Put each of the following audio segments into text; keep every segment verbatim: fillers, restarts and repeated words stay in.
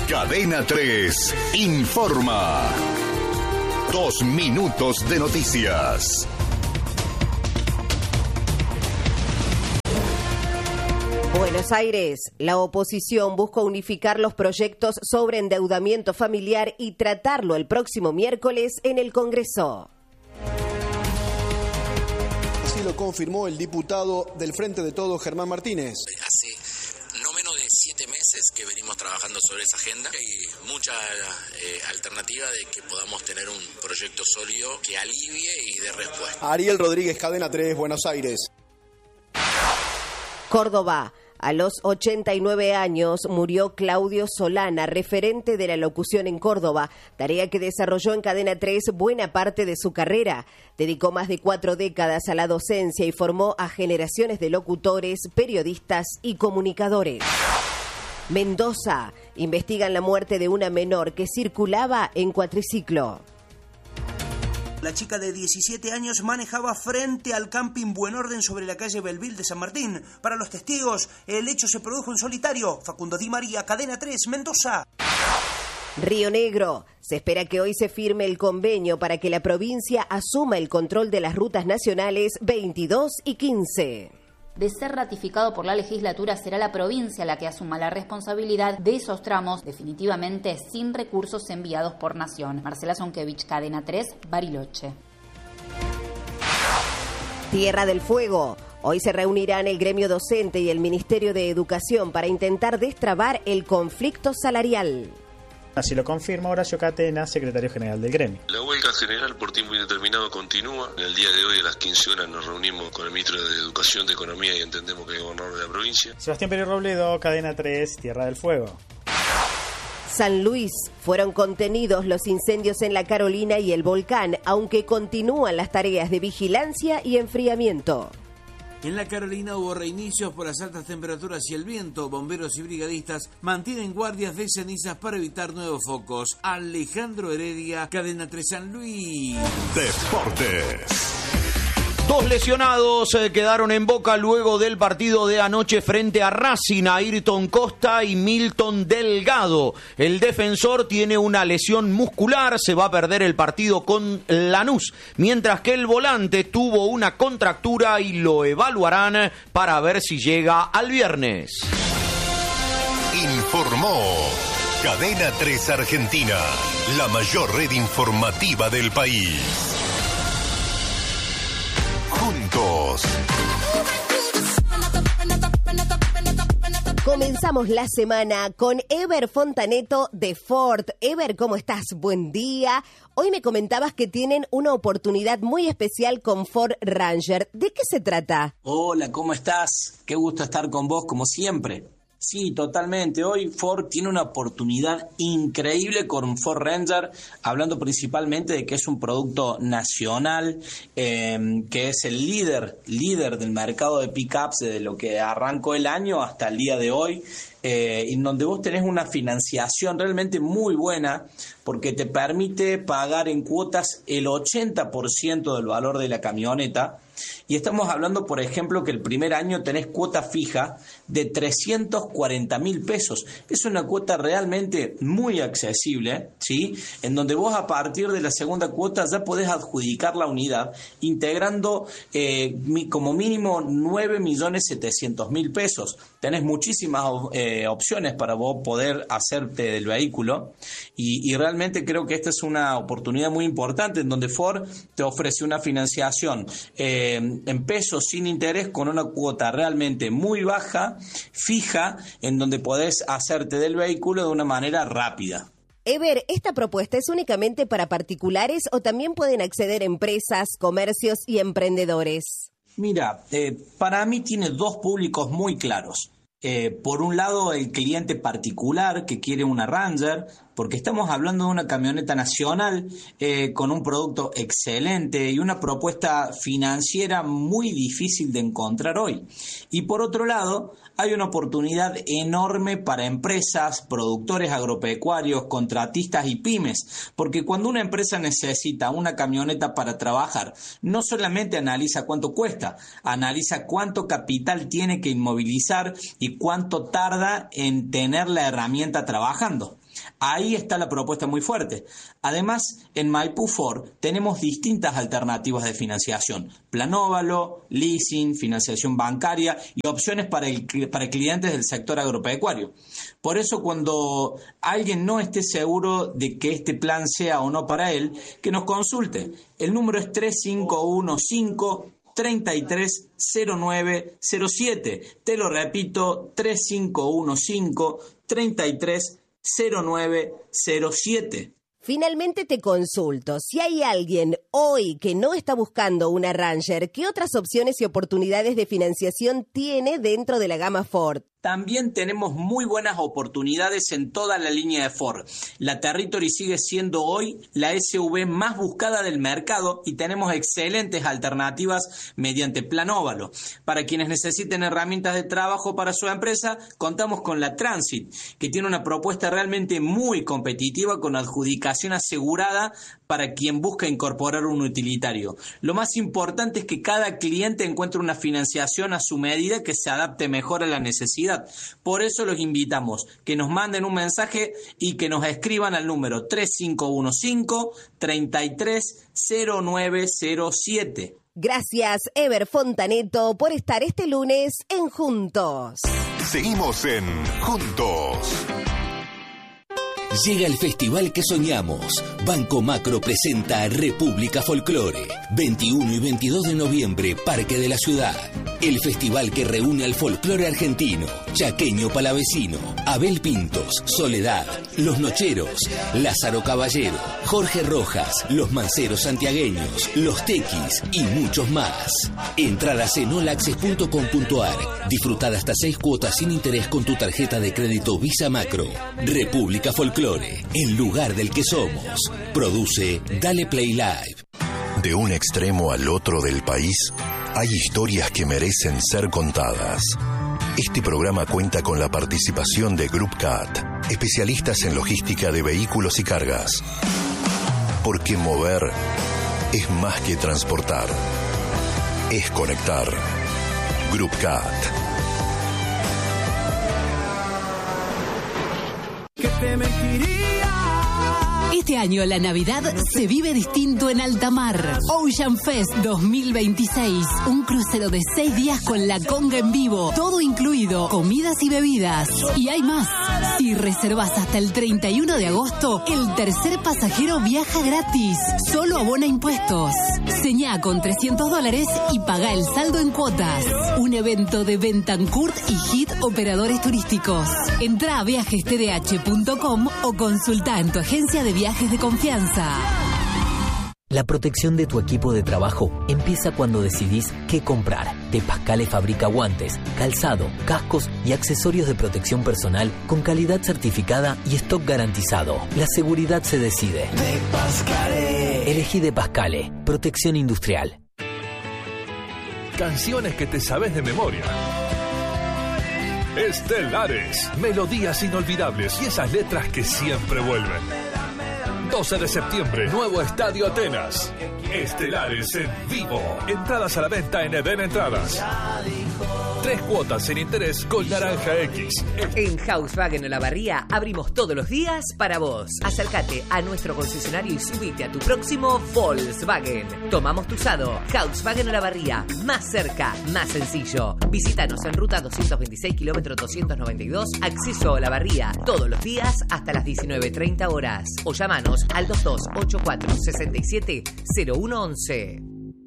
Cadena tres informa. Dos minutos de noticias. Buenos Aires. La oposición busca unificar los proyectos sobre endeudamiento familiar y tratarlo el próximo miércoles en el Congreso. Así lo confirmó el diputado del Frente de Todos, Germán Martínez. Hace no menos de siete meses que venimos trabajando sobre esa agenda y mucha eh, alternativa de que podamos tener un proyecto sólido que alivie y dé respuesta. Ariel Rodríguez, Cadena tres, Buenos Aires. Córdoba. A los ochenta y nueve años murió Claudio Solana, referente de la locución en Córdoba, tarea que desarrolló en Cadena tres buena parte de su carrera. Dedicó más de cuatro décadas a la docencia y formó a generaciones de locutores, periodistas y comunicadores. Mendoza. Investigan la muerte de una menor que circulaba en cuatriciclo. La chica de diecisiete años manejaba frente al camping Buen Orden sobre la calle Belville de San Martín. Para los testigos, el hecho se produjo en solitario. Facundo Di María, Cadena tres, Mendoza. Río Negro. Se espera que hoy se firme el convenio para que la provincia asuma el control de las rutas nacionales veintidós y quince. De ser ratificado por la legislatura, será la provincia la que asuma la responsabilidad de esos tramos, definitivamente sin recursos enviados por Nación. Marcela Zonkevich, Cadena tres, Bariloche. Tierra del Fuego. Hoy se reunirán el gremio docente y el Ministerio de Educación para intentar destrabar el conflicto salarial. Así lo confirma Horacio Catena, secretario general del gremio. La huelga general por tiempo indeterminado continúa. En el día de hoy a las quince horas nos reunimos con el ministro de Educación, de Economía y entendemos que es gobernador de la provincia. Sebastián Pérez Robledo, Cadena tres, Tierra del Fuego. San Luis. Fueron contenidos los incendios en la Carolina y el volcán, aunque continúan las tareas de vigilancia y enfriamiento. En la Carolina hubo reinicios por las altas temperaturas y el viento. Bomberos y brigadistas mantienen guardias de cenizas para evitar nuevos focos. Alejandro Heredia, Cadena tres San Luis. Deportes. Dos lesionados eh, quedaron en Boca luego del partido de anoche frente a Racing, Ayrton Costa y Milton Delgado. El defensor tiene una lesión muscular, se va a perder el partido con Lanús, mientras que el volante tuvo una contractura y lo evaluarán para ver si llega al viernes. Informó Cadena tres Argentina, la mayor red informativa del país. Juntos. Comenzamos la semana con Ever Fontaneto de Ford. Ever, ¿cómo estás? Buen día. Hoy me comentabas que tienen una oportunidad muy especial con Ford Ranger. ¿De qué se trata? Hola, ¿cómo estás? Qué gusto estar con vos, como siempre. Sí, totalmente. Hoy Ford tiene una oportunidad increíble con Ford Ranger, hablando principalmente de que es un producto nacional, eh, que es el líder, líder del mercado de pickups desde lo que arrancó el año hasta el día de hoy, eh, en donde vos tenés una financiación realmente muy buena, porque te permite pagar en cuotas el ochenta por ciento del valor de la camioneta. Y estamos hablando, por ejemplo, que el primer año tenés cuota fija de trescientos cuarenta mil pesos. Es una cuota realmente muy accesible, ¿sí? En donde vos a partir de la segunda cuota ya podés adjudicar la unidad, integrando eh, mi, como mínimo nueve millones setecientos mil pesos. Tenés muchísimas eh, opciones para vos poder hacerte del vehículo y, y realmente creo que esta es una oportunidad muy importante en donde Ford te ofrece una financiación eh, en pesos sin interés con una cuota realmente muy baja, fija, en donde podés hacerte del vehículo de una manera rápida. Ever, ¿esta propuesta es únicamente para particulares o también pueden acceder empresas, comercios y emprendedores? Mira, eh, para mí tiene dos públicos muy claros. Eh, por un lado, el cliente particular que quiere una Ranger, porque estamos hablando de una camioneta nacional eh, con un producto excelente y una propuesta financiera muy difícil de encontrar hoy. Y por otro lado, hay una oportunidad enorme para empresas, productores agropecuarios, contratistas y pymes, porque cuando una empresa necesita una camioneta para trabajar, no solamente analiza cuánto cuesta, analiza cuánto capital tiene que inmovilizar y cuánto tarda en tener la herramienta trabajando. Ahí está la propuesta muy fuerte. Además, en Maipú Ford tenemos distintas alternativas de financiación: planóvalo, leasing, financiación bancaria y opciones para, el, para clientes del sector agropecuario. Por eso, cuando alguien no esté seguro de que este plan sea o no para él, que nos consulte. El número es tres cinco uno cinco, tres tres cero nueve cero siete. Te lo repito, tres cinco uno cinco, tres tres cero nueve cero siete. Finalmente te consulto, si hay alguien hoy que no está buscando una Ranger, ¿qué otras opciones y oportunidades de financiación tiene dentro de la gama Ford? También tenemos muy buenas oportunidades en toda la línea de Ford. La Territory sigue siendo hoy la S U V más buscada del mercado y tenemos excelentes alternativas mediante plan óvalo. Para quienes necesiten herramientas de trabajo para su empresa, contamos con la Transit, que tiene una propuesta realmente muy competitiva con adjudicación asegurada para quien busca incorporar un utilitario. Lo más importante es que cada cliente encuentre una financiación a su medida que se adapte mejor a la necesidad. Por eso los invitamos que nos manden un mensaje y que nos escriban al número tres cinco uno cinco, tres tres cero nueve cero siete. Gracias, Ever Fontaneto, por estar este lunes en Juntos. Seguimos en Juntos. Llega el festival que soñamos. Banco Macro presenta República Folclore. veintiuno y veintidós de noviembre, Parque de la Ciudad. El festival que reúne al folclore argentino, chaqueño palavecino, Abel Pintos, Soledad, Los Nocheros, Lázaro Caballero, Jorge Rojas, Los Manceros Santiagueños, Los Tequis y muchos más. Entradas en olaxes punto com punto ar. Disfrutad hasta seis cuotas sin interés con tu tarjeta de crédito Visa Macro. República Folclore, el lugar del que somos. Produce Dale Play Live. De un extremo al otro del país, hay historias que merecen ser contadas. Este programa cuenta con la participación de Group Cat, especialistas en logística de vehículos y cargas. Porque mover es más que transportar, es conectar. Group Cat. Que te mentiría. Este año la Navidad se vive distinto en alta mar. Ocean Fest dos mil veintiséis. Un crucero de seis días con la conga en vivo. Todo incluido, comidas y bebidas. Y hay más. Si reservas hasta el treinta y uno de agosto, el tercer pasajero viaja gratis. Solo abona impuestos. Señá con trescientos dólares y paga el saldo en cuotas. Un evento de Bentancourt y Hit Operadores Turísticos. Entrá a viajes t d h punto com o consulta en tu agencia de viajes de confianza. La protección de tu equipo de trabajo empieza cuando decidís qué comprar. De Pascale fabrica guantes, calzado, cascos y accesorios de protección personal con calidad certificada y stock garantizado. La seguridad se decide. De Pascale. Elegí De Pascale. Protección industrial. Canciones que te sabes de memoria. Estelares. Melodías inolvidables y esas letras que siempre vuelven. doce de septiembre, nuevo Estadio Atenas. Estelares en vivo. Entradas a la venta en Eden Entradas. Tres cuotas sin interés con Naranja X. En Volkswagen Olavarría abrimos todos los días para vos. Acércate a nuestro concesionario y subite a tu próximo Volkswagen. Tomamos tu usado. Volkswagen Olavarría. Más cerca, más sencillo. Visítanos en ruta doscientos veintiséis, kilómetro doscientos noventa y dos, acceso a Olavarría. Todos los días hasta las diecinueve treinta horas. O llamanos al dos dos ocho cuatro seis siete cero uno once.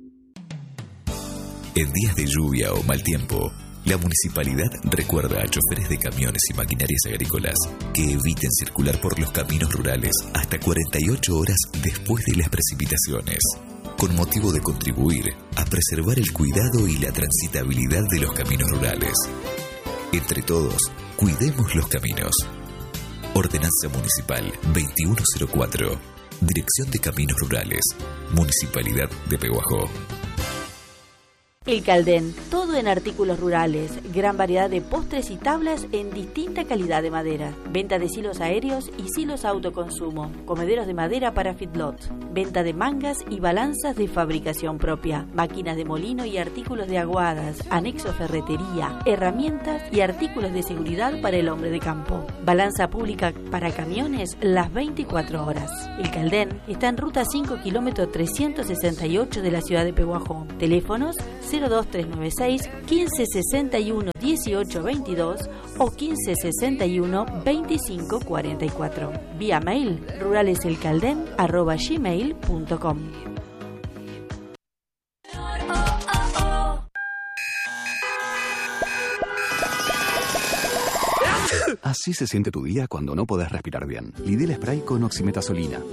En días de lluvia o mal tiempo, la municipalidad recuerda a choferes de camiones y maquinarias agrícolas que eviten circular por los caminos rurales hasta cuarenta y ocho horas después de las precipitaciones, con motivo de contribuir a preservar el cuidado y la transitabilidad de los caminos rurales. Entre todos, cuidemos los caminos. Ordenanza Municipal veintiuno cero cuatro. Dirección de Caminos Rurales. Municipalidad de Pehuajó. El Caldén, todo en artículos rurales, gran variedad de postres y tablas en distinta calidad de madera, venta de silos aéreos y silos autoconsumo, comederos de madera para feedlots, venta de mangas y balanzas de fabricación propia, máquinas de molino y artículos de aguadas, anexo ferretería, herramientas y artículos de seguridad para el hombre de campo, balanza pública para camiones las veinticuatro horas. El Caldén está en ruta cinco kilómetro trescientos sesenta y ocho de la ciudad de Pehuajó. Teléfonos cero dos tres nueve seis, quince sesenta y uno, dieciocho veintidós o quince sesenta y uno, veinticinco cuarenta y cuatro. Vía mail ruraleselcalden arroba gmail punto com. Así se siente tu día cuando no podés respirar bien. Lidl Spray con oximetazolina.